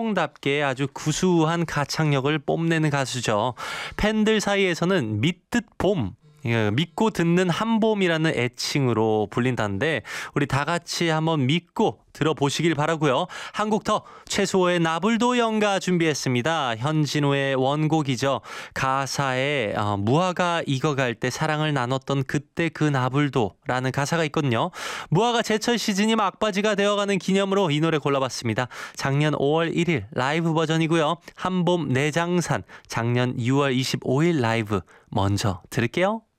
감성답게 아주 구수한 가창력을 뽐내는 가수죠. 팬들 사이에서는 믿듯 봄, 믿고 듣는 한봄이라는 애칭으로 불린다는데 우리 다 같이 한번 믿고 들어보시길 바라고요. 한 곡 더 최수호의 나불도 연가 준비했습니다. 현진우의 원곡이죠. 가사에 무화과 익어갈 때 사랑을 나눴던 그때 그 나불도라는 가사가 있거든요. 무화과 제철 시즌이 막바지가 되어가는 기념으로 이 노래 골라봤습니다. 작년 5월 1일 라이브 버전이고요. 한봄 내장산 작년 6월 25일 라이브 먼저 들을게요.